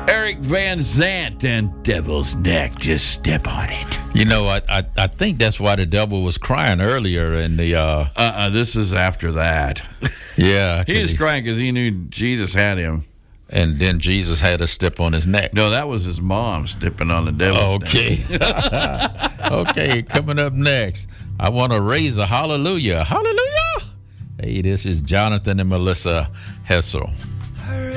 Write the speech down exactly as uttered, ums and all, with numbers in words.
Eric Van Zant and Devil's Neck. Just step on it. You know, I, I I think that's why the devil was crying earlier in the. Uh, uh-uh, this is after that. Yeah. He was crying because he knew Jesus had him. And then Jesus had to step on his neck. No, that was his mom stepping on the devil's okay. neck. Okay, coming up next, I want to raise a hallelujah. Hallelujah. Hey, this is Jonathan and Melissa Hessel.